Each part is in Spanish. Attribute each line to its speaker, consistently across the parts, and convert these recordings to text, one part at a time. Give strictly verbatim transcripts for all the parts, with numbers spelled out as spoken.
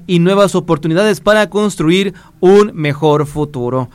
Speaker 1: y nuevas oportunidades para construir un mejor futuro.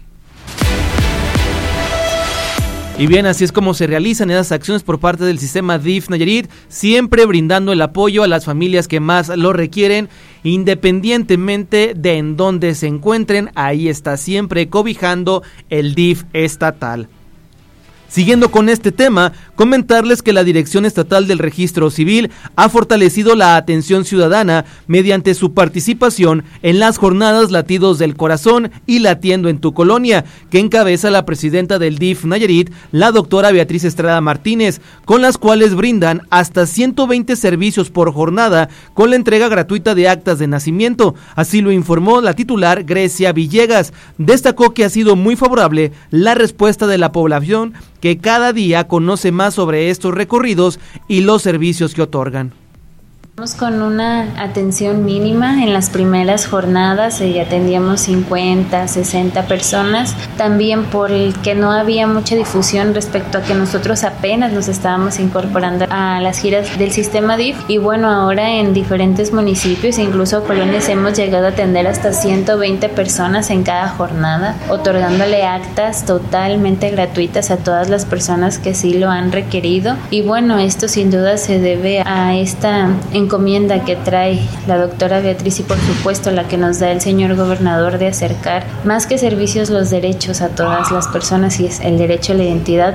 Speaker 1: Y bien, así es como se realizan esas acciones por parte del sistema D I F Nayarit, siempre brindando el apoyo a las familias que más lo requieren, independientemente de en dónde se encuentren. Ahí está siempre cobijando el D I F estatal. Siguiendo con este tema, comentarles que la Dirección Estatal del Registro Civil ha fortalecido la atención ciudadana mediante su participación en las jornadas Latidos del Corazón y Latiendo en tu Colonia, que encabeza la presidenta del D I F Nayarit, la doctora Beatriz Estrada Martínez, con las cuales brindan hasta ciento veinte servicios por jornada con la entrega gratuita de actas de nacimiento. Así lo informó la titular Grecia Villegas. Destacó que ha sido muy favorable la respuesta de la población, que cada día conoce más sobre estos recorridos y los servicios que otorgan.
Speaker 2: Con una atención mínima en las primeras jornadas, y atendíamos cincuenta, sesenta personas, también por el que no había mucha difusión respecto a que nosotros apenas nos estábamos incorporando a las giras del sistema D I F, y bueno, ahora en diferentes municipios e incluso colonias hemos llegado a atender hasta ciento veinte personas en cada jornada, otorgándole actas totalmente gratuitas a todas las personas que sí lo han requerido. Y bueno, esto sin duda se debe a esta encomienda que trae la doctora Beatriz y por supuesto la que nos da el señor gobernador de acercar más que servicios los derechos a todas las personas, y es el derecho a la identidad.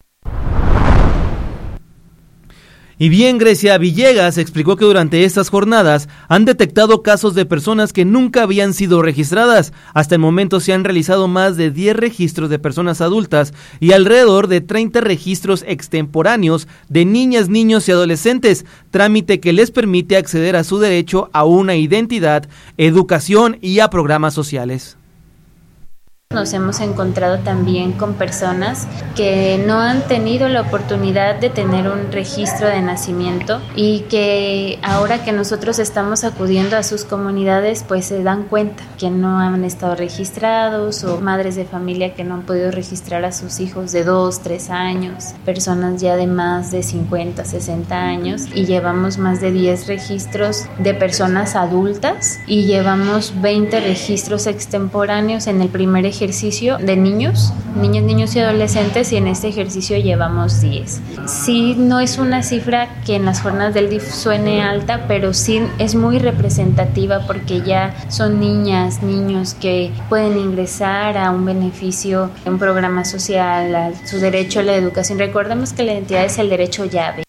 Speaker 1: Y bien, Grecia Villegas explicó que durante estas jornadas han detectado casos de personas que nunca habían sido registradas. Hasta el momento se han realizado más de diez registros de personas adultas y alrededor de treinta registros extemporáneos de niñas, niños y adolescentes, trámite que les permite acceder a su derecho a una identidad, educación y a programas sociales.
Speaker 2: Nos hemos encontrado también con personas que no han tenido la oportunidad de tener un registro de nacimiento y que ahora que nosotros estamos acudiendo a sus comunidades, pues se dan cuenta que no han estado registrados, o madres de familia que no han podido registrar a sus hijos de dos, tres años, personas ya de más de cincuenta, sesenta años, y llevamos más de diez registros de personas adultas y llevamos veinte registros extemporáneos en el primer ejercicio ejercicio de niños, niños, niños y adolescentes, y en este ejercicio llevamos diez. Sí, no es una cifra que en las jornadas del D I F suene alta, pero sí es muy representativa porque ya son niñas, niños que pueden ingresar a un beneficio, un programa social, a su derecho a la educación. Recordemos que la identidad es el derecho llave.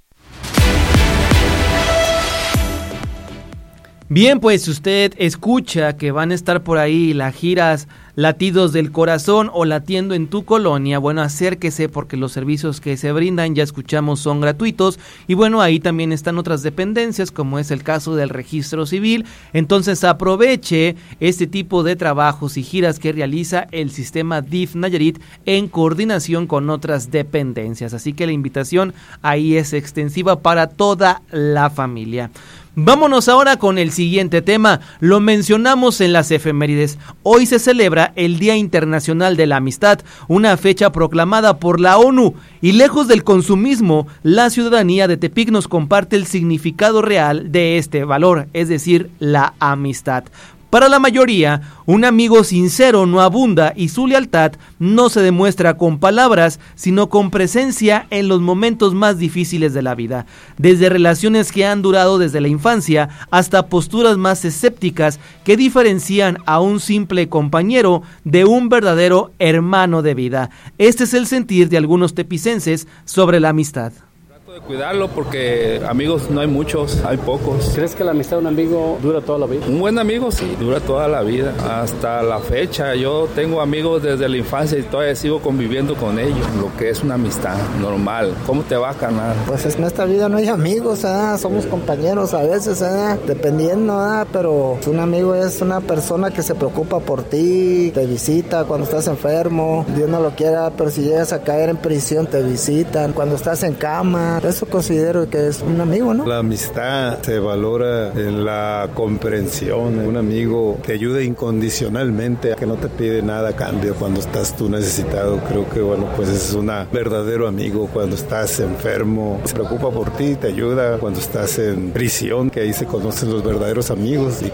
Speaker 1: Bien, pues si usted escucha que van a estar por ahí las giras Latidos del Corazón o Latiendo en tu Colonia, bueno, acérquese porque los servicios que se brindan, ya escuchamos, son gratuitos, y bueno, ahí también están otras dependencias como es el caso del registro civil. Entonces aproveche este tipo de trabajos y giras que realiza el sistema D I F Nayarit en coordinación con otras dependencias, así que la invitación ahí es extensiva para toda la familia. Vámonos ahora con el siguiente tema. Lo mencionamos en las efemérides. Hoy se celebra el Día Internacional de la Amistad, una fecha proclamada por la ONU, y lejos del consumismo, la ciudadanía de Tepic nos comparte el significado real de este valor, es decir, la amistad. Para la mayoría, un amigo sincero no abunda y su lealtad no se demuestra con palabras, sino con presencia en los momentos más difíciles de la vida. Desde relaciones que han durado desde la infancia hasta posturas más escépticas que diferencian a un simple compañero de un verdadero hermano de vida. Este es el sentir de algunos tepicenses sobre la amistad.
Speaker 3: De cuidarlo porque amigos no hay muchos, hay pocos.
Speaker 4: ¿Crees que la amistad de un amigo dura toda la vida?
Speaker 3: Un buen amigo sí, dura toda la vida, hasta la fecha. Yo tengo amigos desde la infancia y todavía sigo conviviendo con ellos, lo que es una amistad normal. ¿Cómo te va, carnal?
Speaker 5: Pues en esta vida no hay amigos, ¿eh? Somos compañeros a veces, ¿eh? Dependiendo, ¿eh? Pero un amigo es una persona que se preocupa por ti, te visita cuando estás enfermo, Dios no lo quiera, pero si llegas a caer en prisión te visitan, cuando estás en cama. Eso considero que es un amigo, ¿no?
Speaker 6: La amistad se valora en la comprensión. Un amigo te ayuda incondicionalmente, que no te pide nada a cambio cuando estás tú necesitado. Creo que, bueno, pues es un verdadero amigo. Cuando estás enfermo, se preocupa por ti, te ayuda. Cuando estás en prisión, que ahí se conocen los verdaderos amigos. Y